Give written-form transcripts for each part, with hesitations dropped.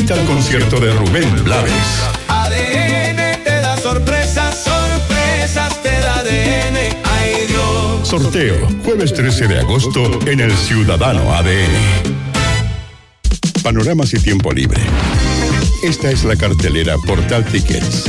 Asista al concierto de Rubén Blades. ADN te da sorpresas, sorpresas te da ADN. Ay Dios. Sorteo, jueves 13 de agosto en el Ciudadano ADN. Panoramas y tiempo libre. Esta es la cartelera Portal Tickets.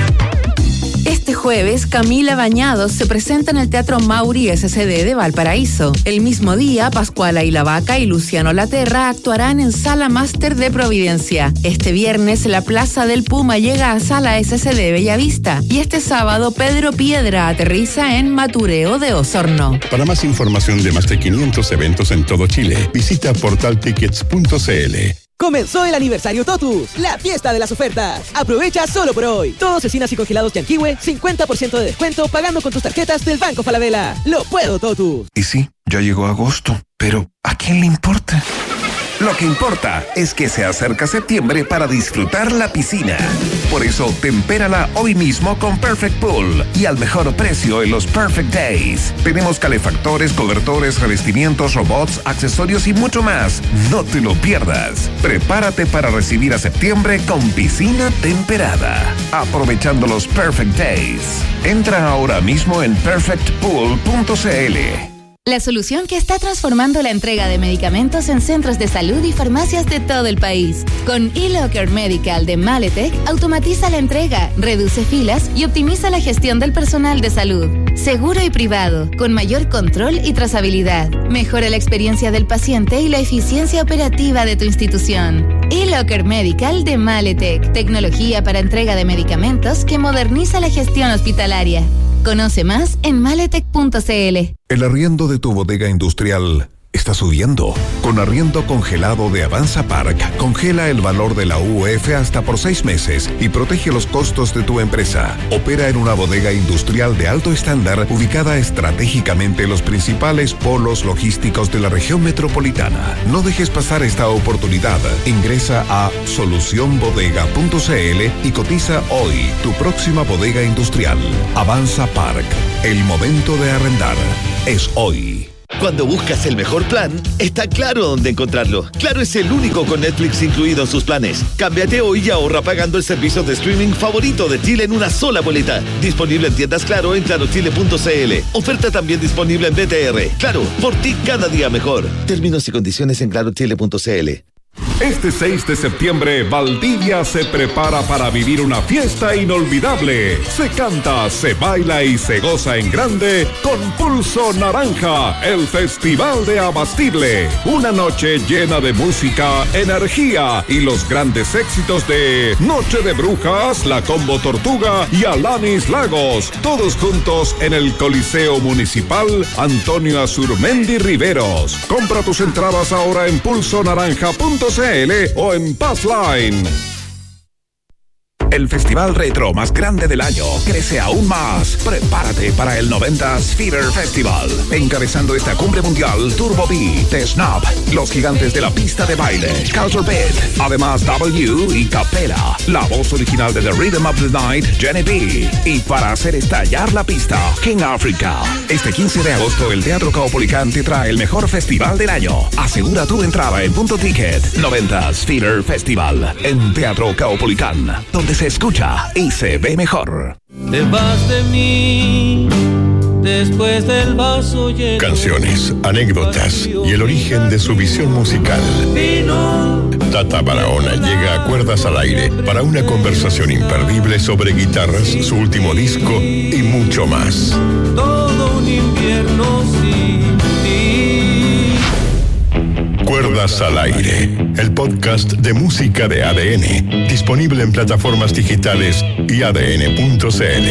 Este jueves, Camila Bañados se presenta en el Teatro Mauri SCD de Valparaíso. El mismo día, Pascuala y la Vaca y Luciano Laterra actuarán en Sala Máster de Providencia. Este viernes, la Plaza del Puma llega a Sala SCD Bellavista. Y este sábado, Pedro Piedra aterriza en Matureo de Osorno. Para más información de más de 500 eventos en todo Chile, visita portaltickets.cl. Comenzó el aniversario Totus, la fiesta de las ofertas. Aprovecha solo por hoy. Todos cecinas y congelados Yanquihue, 50% de descuento pagando con tus tarjetas del Banco Falabella. ¡Lo puedo, Totus! Y sí, ya llegó agosto, pero ¿a quién le importa? Lo que importa es que se acerca septiembre para disfrutar la piscina. Por eso, tempérala hoy mismo con Perfect Pool y al mejor precio en los Perfect Days. Tenemos calefactores, cobertores, revestimientos, robots, accesorios y mucho más. No te lo pierdas. Prepárate para recibir a septiembre con piscina temperada. Aprovechando los Perfect Days. Entra ahora mismo en perfectpool.cl. La solución que está transformando la entrega de medicamentos en centros de salud y farmacias de todo el país. Con eLocker Medical de Maletec, automatiza la entrega, reduce filas y optimiza la gestión del personal de salud. Seguro y privado, con mayor control y trazabilidad. Mejora la experiencia del paciente y la eficiencia operativa de tu institución. eLocker Medical de Maletec, tecnología para entrega de medicamentos que moderniza la gestión hospitalaria. Conoce más en maletec.cl. El arriendo de tu bodega industrial está subiendo. Con arriendo congelado de Avanza Park, congela el valor de la UF hasta por 6 meses y protege los costos de tu empresa. Opera en una bodega industrial de alto estándar ubicada estratégicamente en los principales polos logísticos de la región metropolitana. No dejes pasar esta oportunidad. Ingresa a solucionbodega.cl y cotiza hoy tu próxima bodega industrial. Avanza Park. El momento de arrendar es hoy. Cuando buscas el mejor plan, está Claro dónde encontrarlo. Claro es el único con Netflix incluido en sus planes. Cámbiate hoy y ahorra pagando el servicio de streaming favorito de Chile en una sola boleta. Disponible en tiendas Claro en clarochile.cl. Oferta también disponible en BTR. Claro, por ti cada día mejor. Términos y condiciones en clarochile.cl. Este 6 de septiembre, Valdivia se prepara para vivir una fiesta inolvidable. Se canta, se baila y se goza en grande con Pulso Naranja, el Festival de Abastible. Una noche llena de música, energía y los grandes éxitos de Noche de Brujas, La Combo Tortuga y Alanis Lagos. Todos juntos en el Coliseo Municipal Antonio Azurmendi Riveros. Compra tus entradas ahora en pulsonaranja.cl o en Passline. El festival retro más grande del año crece aún más. Prepárate para el 90s Fever Festival. Encabezando esta cumbre mundial, Turbo B, The Snap, los gigantes de la pista de baile, Culture Beat, además W y Capella, la voz original de The Rhythm of the Night, Jenny B. Y para hacer estallar la pista, King Africa. Este 15 de agosto, el Teatro Caupolicán te trae el mejor festival del año. Asegura tu entrada en Punto Ticket. 90s Fever Festival en Teatro Caupolicán, donde se escucha y se ve mejor. Te vas de mí después del vaso lleno. Canciones, anécdotas y el origen de su visión musical. Tata Barahona llega a Cuerdas al Aire para una conversación imperdible sobre guitarras, su último disco y mucho más. Todo un invierno sin ti. Cuerdas al Aire, el podcast de música de ADN, disponible en plataformas digitales y adn.cl.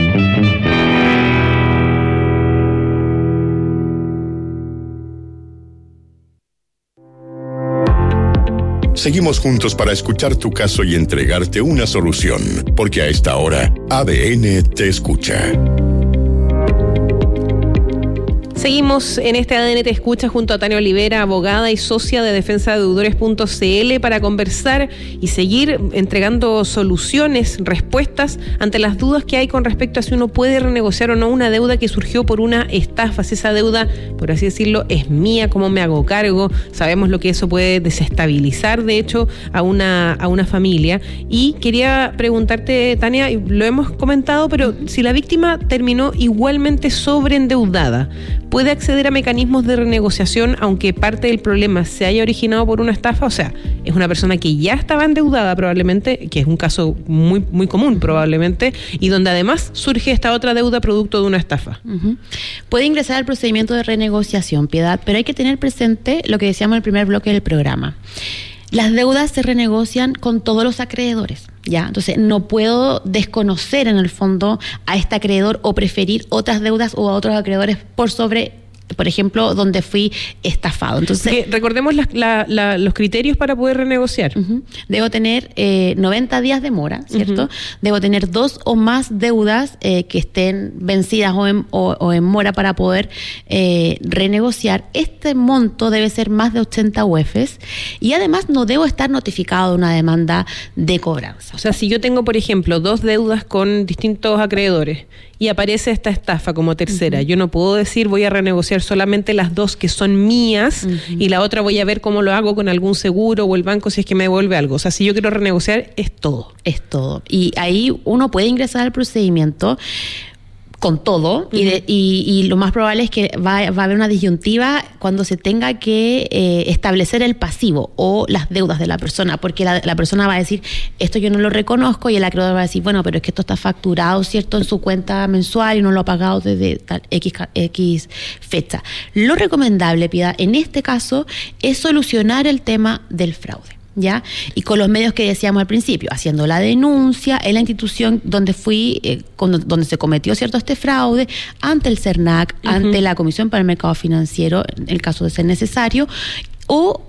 Seguimos juntos para escuchar tu caso y entregarte una solución, porque a esta hora ADN te escucha. Seguimos en este ADN Te Escucha junto a Tania Olivera, abogada y socia de defensadeudores.cl, para conversar y seguir entregando soluciones, respuestas ante las dudas que hay con respecto a si uno puede renegociar o no una deuda que surgió por una estafa. Si esa deuda, por así decirlo, es mía, ¿cómo me hago cargo? Sabemos lo que eso puede desestabilizar, de hecho, a una familia. Y quería preguntarte, Tania, y lo hemos comentado, pero si la víctima terminó igualmente sobreendeudada, ¿puede acceder a mecanismos de renegociación aunque parte del problema se haya originado por una estafa? O sea, es una persona que ya estaba endeudada probablemente, que es un caso muy, muy común probablemente, y donde además surge esta otra deuda producto de una estafa. Puede ingresar al procedimiento de renegociación, Piedad, pero hay que tener presente lo que decíamos en el primer bloque del programa. Las deudas se renegocian con todos los acreedores, ¿ya? Entonces, no puedo desconocer en el fondo a este acreedor o preferir otras deudas o a otros acreedores por sobre, por ejemplo, donde fui estafado. Entonces, recordemos los criterios para poder renegociar. Debo tener 90 días de mora, ¿cierto? Debo tener 2 o más deudas que estén vencidas o en mora para poder renegociar. Este monto debe ser más de 80 UFs y además no debo estar notificado de una demanda de cobranza. O sea, si yo tengo, por ejemplo, 2 deudas con distintos acreedores y aparece esta estafa como tercera, yo no puedo decir voy a renegociar solamente las 2 que son mías y la otra voy a ver cómo lo hago con algún seguro o el banco si es que me devuelve algo. O sea, si yo quiero renegociar, es todo. Es todo. Y ahí uno puede ingresar al procedimiento con todo, y lo más probable es que va a haber una disyuntiva cuando se tenga que establecer el pasivo o las deudas de la persona, porque la persona va a decir, esto yo no lo reconozco, y el acreedor va a decir, bueno, pero es que esto está facturado, ¿cierto?, en su cuenta mensual y no lo ha pagado desde tal X fecha. Lo recomendable, Piedad, en este caso, es solucionar el tema del fraude, ¿ya? Y con los medios que decíamos al principio, haciendo la denuncia en la institución donde fui, donde se cometió este fraude, ante el CERNAC, ante la Comisión para el Mercado Financiero, en el caso de ser necesario, o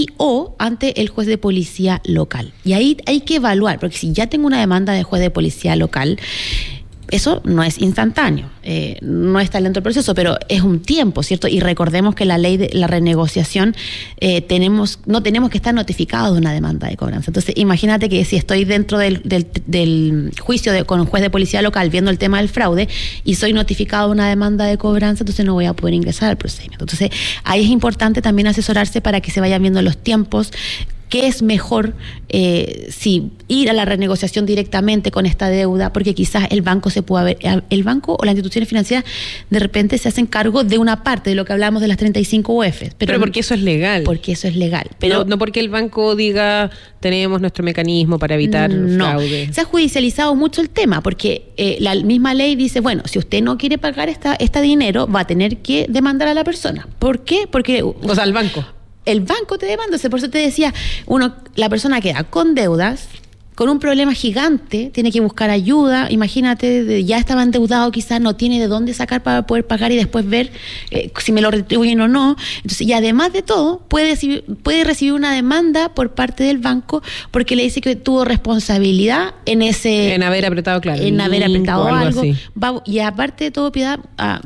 ante el juez de policía local. Y ahí hay que evaluar, porque si ya tengo una demanda de juez de policía local, eso no es instantáneo, no está lento el proceso, pero es un tiempo, ¿cierto? Y recordemos que la ley de la renegociación no tenemos que estar notificados de una demanda de cobranza. Entonces, imagínate que si estoy dentro del juicio con un juez de policía local viendo el tema del fraude y soy notificado de una demanda de cobranza, entonces no voy a poder ingresar al procedimiento. Entonces, ahí es importante también asesorarse para que se vayan viendo los tiempos. ¿Qué es mejor si ir a la renegociación directamente con esta deuda? Porque quizás el banco el banco o las instituciones financieras de repente se hacen cargo de una parte de lo que hablamos de las 35 UF. Pero porque eso es legal. Porque eso es legal. Pero no porque el banco diga, tenemos nuestro mecanismo para evitar fraude. Se ha judicializado mucho el tema, porque la misma ley dice, bueno, si usted no quiere pagar este dinero, va a tener que demandar a la persona. ¿Por qué? Porque... O sea, al banco. El banco te demanda, por eso te decía, la persona queda con deudas, con un problema gigante, tiene que buscar ayuda, imagínate, ya estaba endeudado, quizás no tiene de dónde sacar para poder pagar y después ver si me lo retribuyen o no. Entonces, y además de todo, puede recibir una demanda por parte del banco porque le dice que tuvo responsabilidad en haber apretado, claro, en haber apretado algo. Y aparte de todo, Piedad,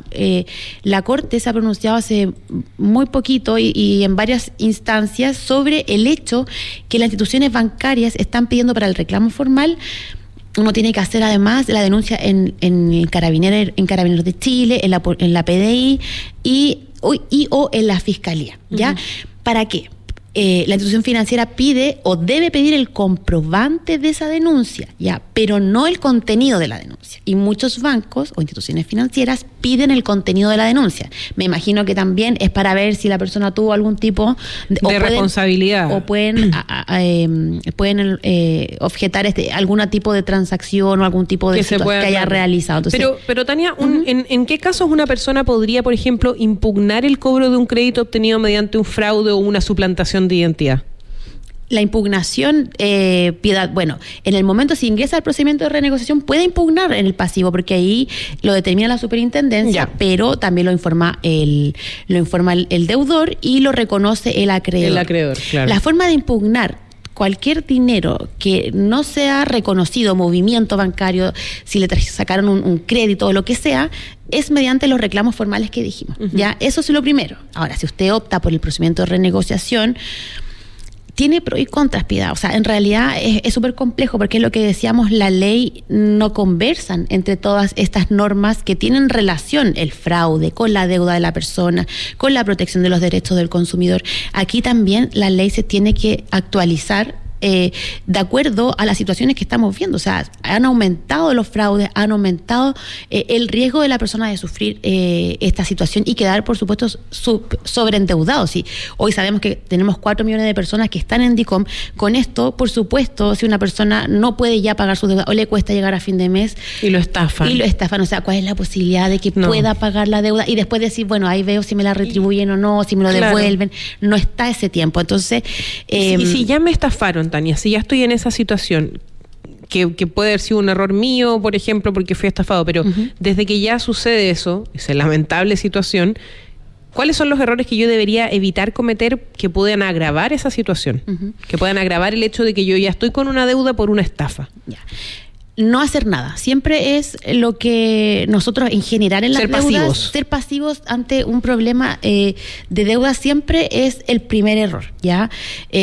la Corte se ha pronunciado hace muy poquito y en varias instancias sobre el hecho que las instituciones bancarias están pidiendo para el reclamo formal. Uno tiene que hacer además la denuncia en Carabineros de Chile, en la PDI o en la Fiscalía, ¿ya? ¿Para qué? La institución financiera pide o debe pedir el comprobante de esa denuncia, ya, pero no el contenido de la denuncia. Y muchos bancos o instituciones financieras piden el contenido de la denuncia. Me imagino que también es para ver si la persona tuvo algún tipo de responsabilidad. O pueden objetar algún tipo de transacción o algún tipo de situación que haya realizado. Entonces, pero Tania, ¿en qué casos una persona podría, por ejemplo, impugnar el cobro de un crédito obtenido mediante un fraude o una suplantación de identidad? La impugnación, Piedad, bueno, en el momento si ingresa al procedimiento de renegociación puede impugnar en el pasivo, porque ahí lo determina la superintendencia, pero también lo informa el deudor y lo reconoce el acreedor. El acreedor, claro. La forma de impugnar cualquier dinero que no sea reconocido, movimiento bancario, si le sacaron un crédito o lo que sea, es mediante los reclamos formales que dijimos. ¿Ya? Eso es lo primero. Ahora, si usted opta por el procedimiento de renegociación, tiene pros y contras, Piedad. O sea, en realidad es súper complejo porque es lo que decíamos, la ley no conversan entre todas estas normas que tienen relación, el fraude, con la deuda de la persona, con la protección de los derechos del consumidor. Aquí también la ley se tiene que actualizar de acuerdo a las situaciones que estamos viendo. O sea, han aumentado los fraudes, han aumentado el riesgo de la persona de sufrir esta situación y quedar, por supuesto, sobreendeudados. Sí, hoy sabemos que tenemos 4 millones de personas que están en DICOM. Con esto, por supuesto, si una persona no puede ya pagar su deuda o le cuesta llegar a fin de mes y lo estafan. O sea, ¿cuál es la posibilidad de que pueda pagar la deuda y después decir, bueno, ahí veo si me la retribuyen o no, si me lo devuelven? No está ese tiempo. Entonces, y si ya me estafaron, Tania, si ya estoy en esa situación, que puede haber sido un error mío, por ejemplo, porque fui estafado, pero desde que ya sucede eso, esa lamentable situación, ¿cuáles son los errores que yo debería evitar cometer que puedan agravar esa situación? Que puedan agravar el hecho de que yo ya estoy con una deuda por una estafa. Ya. No hacer nada. Siempre es lo que nosotros en general en las deudas, ser pasivos ante un problema de deuda siempre es el primer error, ¿ya?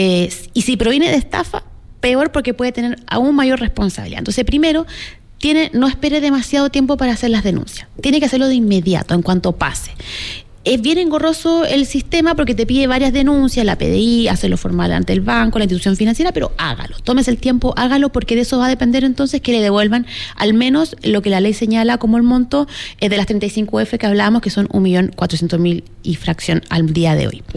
Y si proviene de estafa, peor, porque puede tener aún mayor responsabilidad. Entonces, primero, no espere demasiado tiempo para hacer las denuncias. Tiene que hacerlo de inmediato, en cuanto pase. Es bien engorroso el sistema porque te pide varias denuncias, la PDI, hacerlo formal ante el banco, la institución financiera, pero hágalo, tómese el tiempo, hágalo, porque de eso va a depender entonces que le devuelvan al menos lo que la ley señala como el monto de las 35F que hablábamos, que son 1.400.000 y fracción al día de hoy.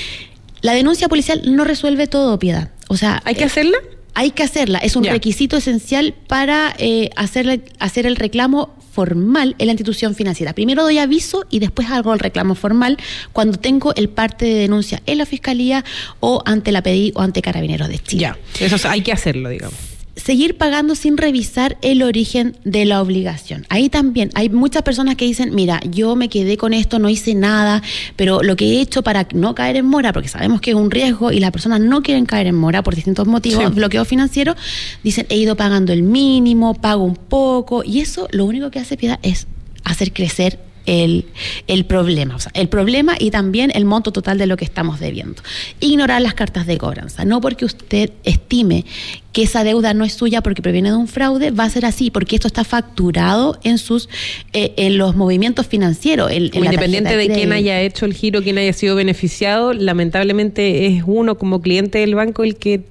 La denuncia policial no resuelve todo, Piedad. O sea, ¿hay que hacerla? Hay que hacerla, es un requisito esencial para hacer el reclamo formal en la institución financiera. Primero doy aviso y después hago el reclamo formal cuando tengo el parte de denuncia en la Fiscalía o ante la PDI o ante Carabineros de Chile. Ya, eso hay que hacerlo, digamos. Seguir pagando sin revisar el origen de la obligación. Ahí también hay muchas personas que dicen, mira, yo me quedé con esto, no hice nada, pero lo que he hecho para no caer en mora, porque sabemos que es un riesgo y las personas no quieren caer en mora por distintos motivos, bloqueo financiero, dicen, he ido pagando el mínimo, pago un poco, y eso lo único que hace, Piedad, es hacer crecer el problema, o sea, el problema y también el monto total de lo que estamos debiendo. Ignorar las cartas de cobranza, no porque usted estime que esa deuda no es suya porque proviene de un fraude, va a ser así, porque esto está facturado en los movimientos financieros. Independiente de quién haya hecho el giro, quién haya sido beneficiado, lamentablemente es uno como cliente del banco el que